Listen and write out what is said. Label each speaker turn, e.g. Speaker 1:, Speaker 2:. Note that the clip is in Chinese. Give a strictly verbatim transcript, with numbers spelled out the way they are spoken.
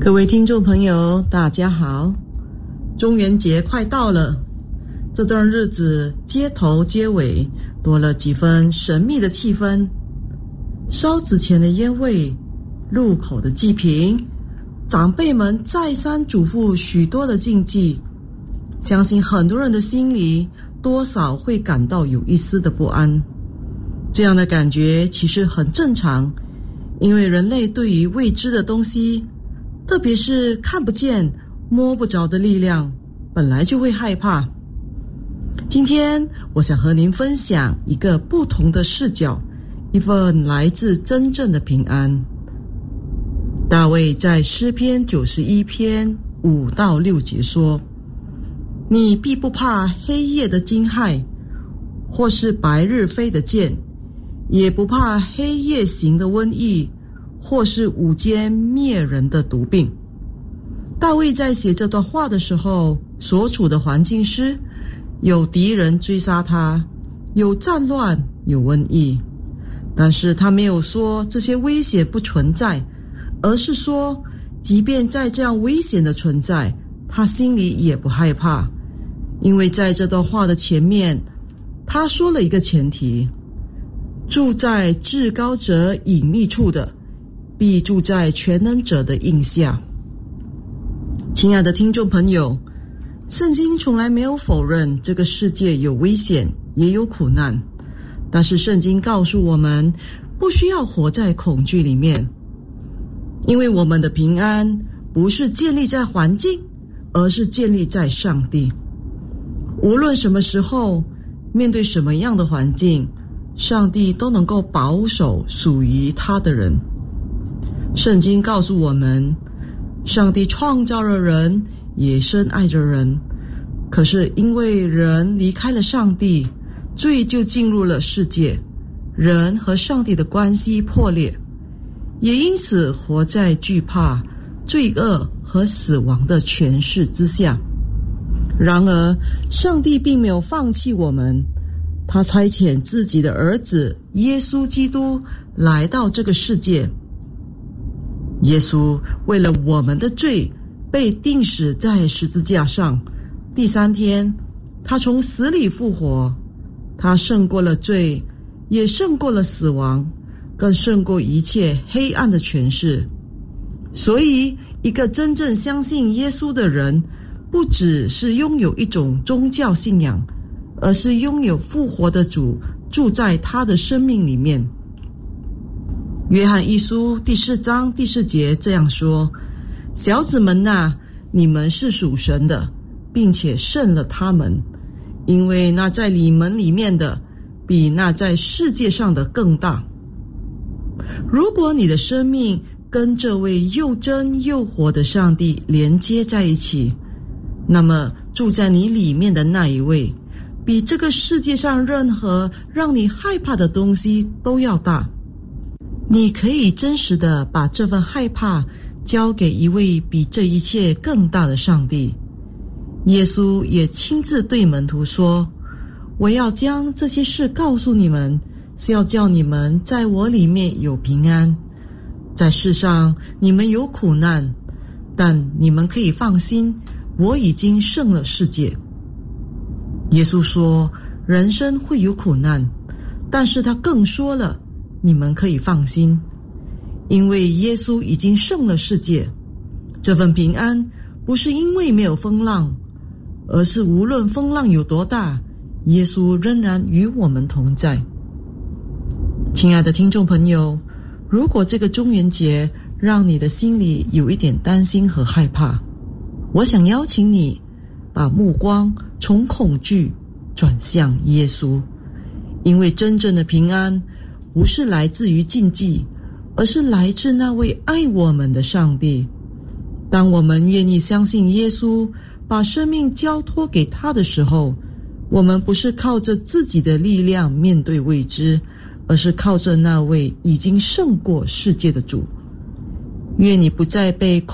Speaker 1: 各位听众朋友，大家好，中元节快到了，这段日子街头街尾多了几分神秘的气氛，烧纸钱的烟味，入口的祭品，长辈们再三嘱咐许多的禁忌，相信很多人的心里多少会感到有一丝的不安。这样的感觉其实很正常，因为人类对于未知的东西，特别是看不见摸不着的力量，本来就会害怕。今天我想和您分享一个不同的视角，一份来自真正的平安。大卫在诗篇九十一篇五到六节说，你必不怕黑夜的惊骇，或是白日飞的箭，也不怕黑夜行的瘟疫，或是午间灭人的毒病。大卫在写这段话的时候，所处的环境是有敌人追杀他，有战乱，有瘟疫，但是他没有说这些危险不存在，而是说即便在这样危险的存在，他心里也不害怕。因为在这段话的前面，他说了一个前提，住在至高者隐秘处的，必住在全能者的荫下。亲爱的听众朋友，圣经从来没有否认这个世界有危险，也有苦难，但是圣经告诉我们，不需要活在恐惧里面，因为我们的平安不是建立在环境，而是建立在上帝。无论什么时候，面对什么样的环境，上帝都能够保守属于他的人。圣经告诉我们，上帝创造了人，也深爱着人，可是因为人离开了上帝，罪就进入了世界，人和上帝的关系破裂，也因此活在惧怕、罪恶和死亡的权势之下。然而上帝并没有放弃我们，他差遣自己的儿子耶稣基督来到这个世界。耶稣为了我们的罪被钉死在十字架上，第三天他从死里复活，他胜过了罪，也胜过了死亡，更胜过一切黑暗的权势。所以一个真正相信耶稣的人，不只是拥有一种宗教信仰，而是拥有复活的主住在他的生命里面。约翰一书第四章第四节这样说，小子们啊，你们是属神的，并且胜了他们，因为那在你们里面的比那在世界上的更大。如果你的生命跟这位又真又活的上帝连接在一起，那么住在你里面的那一位，比这个世界上任何让你害怕的东西都要大。你可以真实的把这份害怕交给一位比这一切更大的上帝。耶稣也亲自对门徒说，我要将这些事告诉你们，是要叫你们在我里面有平安。在世上你们有苦难，但你们可以放心，我已经胜了世界。耶稣说，人生会有苦难，但是他更说了，你们可以放心，因为耶稣已经胜了世界。这份平安不是因为没有风浪，而是无论风浪有多大，耶稣仍然与我们同在。亲爱的听众朋友，如果这个中元节让你的心里有一点担心和害怕，我想邀请你把目光从恐惧转向耶稣，因为真正的平安不是来自于禁忌，而是来自那位爱我们的上帝。当我们愿意相信耶稣，把生命交托给他的时候，我们不是靠着自己的力量面对未知，而是靠着那位已经胜过世界的主。愿你不再被